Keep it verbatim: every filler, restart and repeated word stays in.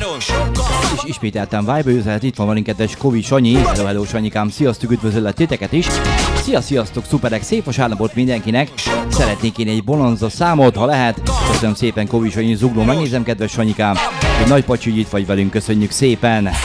És ismételten Viber üzenet, itt van velünk kedves Kovi Sanyi. Hello, hello Sanyikám, sziasztok, üdvözöllek titeket is. Szia, sziasztok, szuperek, szép vasárnapot mindenkinek. Szeretnék én egy bonanza számot, ha lehet. Köszönöm szépen Kovi Sanyi, zugló, megnézem kedves Sanyikám. Egy nagy pacsi, hogy itt vagy velünk, köszönjük szépen.